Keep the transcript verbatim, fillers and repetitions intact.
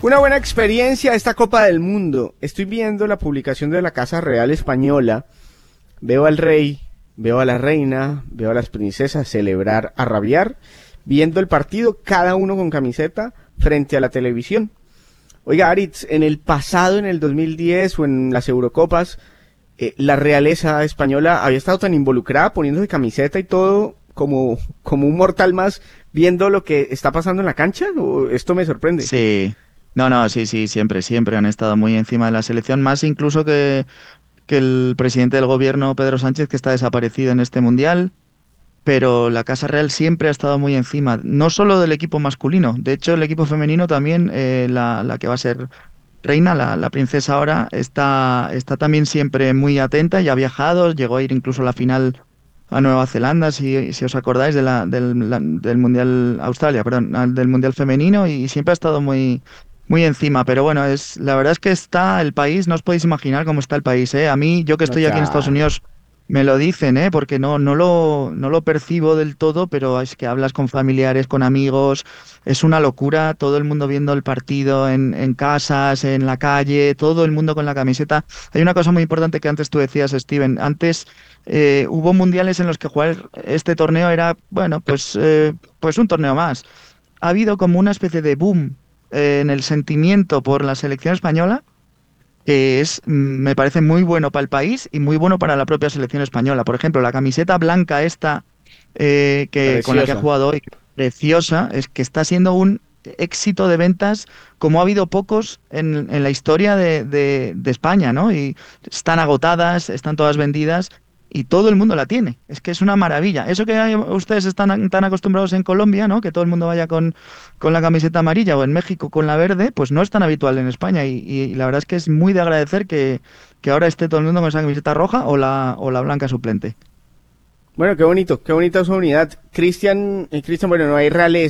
Una buena experiencia esta Copa del Mundo. Estoy viendo la publicación de la Casa Real Española. Veo al rey, veo a la reina, veo a las princesas celebrar, a rabiar, viendo el partido, cada uno con camiseta, frente a la televisión. Oiga, Aritz, en el pasado, en el dos mil diez o en las Eurocopas, eh, la realeza española había estado tan involucrada, poniéndose camiseta y todo, como, como un mortal más, viendo lo que está pasando en la cancha. ¿O esto me sorprende? Sí, no, no, sí, sí, siempre, siempre han estado muy encima de la selección, más incluso que, que el presidente del gobierno, Pedro Sánchez, que está desaparecido en este mundial, pero la Casa Real siempre ha estado muy encima, no solo del equipo masculino, de hecho el equipo femenino también, eh, la, la que va a ser reina, la, la princesa ahora, está, está también siempre muy atenta y ha viajado, llegó a ir incluso a la final a Nueva Zelanda, si, si os acordáis de la, del, la- del Mundial Australia, perdón, al- del Mundial femenino y, siempre ha estado muy, muy encima. Pero bueno, es, la verdad es que está el país, no os podéis imaginar cómo está el país, ¿eh? A mí, yo que No, estoy aquí en Estados claro. Unidos, me lo dicen, ¿eh? Porque no, no lo, no lo percibo del todo, pero es que hablas con familiares, con amigos, es una locura, todo el mundo viendo el partido en, en casas, en la calle, todo el mundo con la camiseta. Hay una cosa muy importante que antes tú decías, Steven. Antes eh, hubo mundiales en los que jugar este torneo era, bueno, pues, eh, pues un torneo más. Ha habido como una especie de boom eh, en el sentimiento por la selección española, que es, mm, me parece muy bueno para el país y muy bueno para la propia selección española. Por ejemplo, la camiseta blanca esta eh, que, con la que ha Preciosa. jugado hoy, preciosa, es que está siendo un éxito de ventas como ha habido pocos en, en la historia de, de- de España, ¿no? Y están agotadas, están todas vendidas y todo el mundo la tiene. Es que es una maravilla. Eso que hay- ustedes están tan acostumbrados en Colombia, ¿no? Que todo el mundo vaya con, con la camiseta amarilla o en México con la verde, pues no es tan habitual en España y, y la verdad es que es muy de agradecer que, que ahora esté todo el mundo con esa camiseta roja o la, o la blanca suplente. Bueno, qué bonito, qué bonita su unidad. Cristian, eh, Cristian, bueno, no hay realeza.